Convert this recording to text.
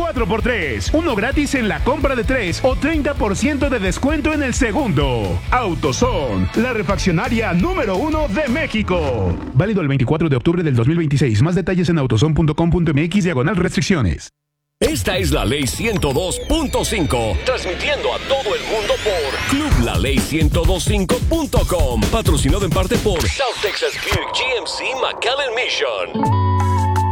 4x3, uno gratis en la compra de 3 o 30% de descuento en el segundo. AutoZone, la refaccionaria número 1 de México. Válido el 24 de octubre del 2026. Más detalles en autozone.com.mx/restricciones. Esta es la Ley 102.5, transmitiendo a todo el mundo por clublaley1025.com, patrocinado en parte por South Texas Buick GMC McAllen Mission.